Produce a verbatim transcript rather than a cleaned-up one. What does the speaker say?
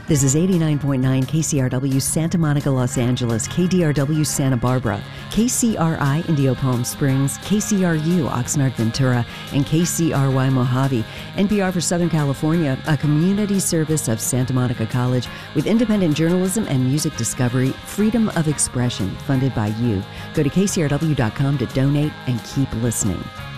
This is eighty-nine point nine K C R W Santa Monica, Los Angeles, K D R W Santa Barbara, K C R I Indio Palm Springs, K C R U Oxnard Ventura, and K C R Y Mojave. N P R for Southern California, a community service of Santa Monica College with independent journalism and music discovery, freedom of expression, funded by you. Go to K C R W dot com to donate and keep listening.